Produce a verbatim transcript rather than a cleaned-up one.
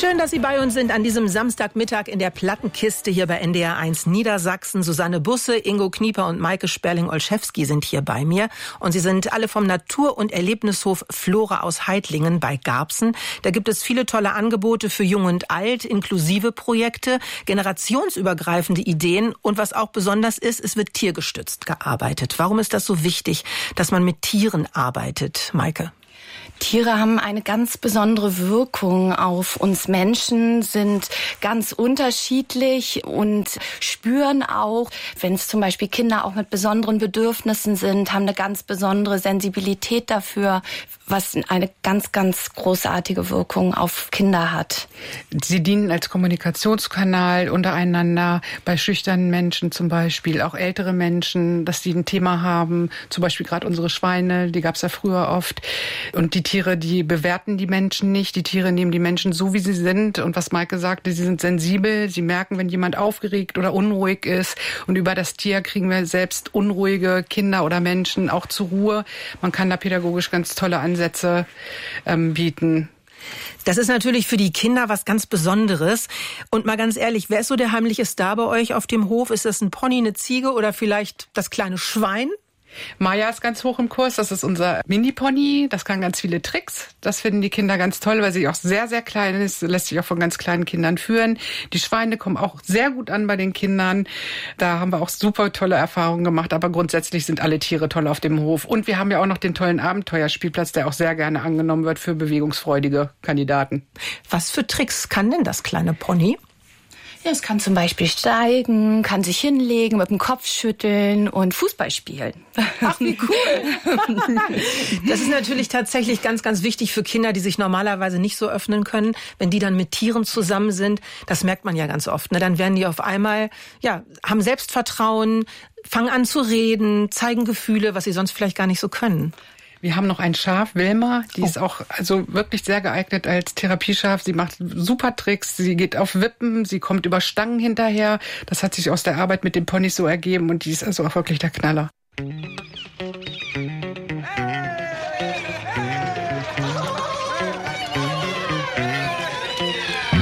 Schön, dass Sie bei uns sind an diesem Samstagmittag in der Plattenkiste hier bei N D R eins Niedersachsen. Susanne Busse, Ingo Knieper und Maike Sperling-Olszewski sind hier bei mir. Und sie sind alle vom Natur- und Erlebnishof Flora aus Heidlingen bei Garbsen. Da gibt es viele tolle Angebote für Jung und Alt, inklusive Projekte, generationsübergreifende Ideen. Und was auch besonders ist, es wird tiergestützt gearbeitet. Warum ist das so wichtig, dass man mit Tieren arbeitet, Maike? Tiere haben eine ganz besondere Wirkung auf uns Menschen, sind ganz unterschiedlich und spüren auch, wenn es zum Beispiel Kinder auch mit besonderen Bedürfnissen sind, haben eine ganz besondere Sensibilität dafür, was eine ganz, ganz großartige Wirkung auf Kinder hat. Sie dienen als Kommunikationskanal untereinander, bei schüchternen Menschen zum Beispiel, auch ältere Menschen, dass die ein Thema haben, zum Beispiel gerade unsere Schweine, die gab es ja früher oft. Und die Tiere, die bewerten die Menschen nicht. Die Tiere nehmen die Menschen so, wie sie sind. Und was Maike sagte, sie sind sensibel. Sie merken, wenn jemand aufgeregt oder unruhig ist. Und über das Tier kriegen wir selbst unruhige Kinder oder Menschen auch zur Ruhe. Man kann da pädagogisch ganz tolle Ansätze ähm, bieten. Das ist natürlich für die Kinder was ganz Besonderes. Und mal ganz ehrlich, wer ist so der heimliche Star bei euch auf dem Hof? Ist das ein Pony, eine Ziege oder vielleicht das kleine Schwein? Maya ist ganz hoch im Kurs, das ist unser Mini-Pony, das kann ganz viele Tricks. Das finden die Kinder ganz toll, weil sie auch sehr, sehr klein ist, lässt sich auch von ganz kleinen Kindern führen. Die Schweine kommen auch sehr gut an bei den Kindern. Da haben wir auch super tolle Erfahrungen gemacht, aber grundsätzlich sind alle Tiere toll auf dem Hof. Und wir haben ja auch noch den tollen Abenteuerspielplatz, der auch sehr gerne angenommen wird für bewegungsfreudige Kandidaten. Was für Tricks kann denn das kleine Pony? Ja, es kann zum Beispiel steigen, kann sich hinlegen, mit dem Kopf schütteln und Fußball spielen. Ach, wie cool. Das ist natürlich tatsächlich ganz, ganz wichtig für Kinder, die sich normalerweise nicht so öffnen können. Wenn die dann mit Tieren zusammen sind, das merkt man ja ganz oft. Ne? Dann werden die auf einmal, ja, haben Selbstvertrauen, fangen an zu reden, zeigen Gefühle, was sie sonst vielleicht gar nicht so können. Wir haben noch ein Schaf, Wilma, die oh. ist auch also wirklich sehr geeignet als Therapieschaf. Sie macht super Tricks, sie geht auf Wippen, sie kommt über Stangen hinterher. Das hat sich aus der Arbeit mit den Ponys so ergeben und die ist also auch wirklich der Knaller.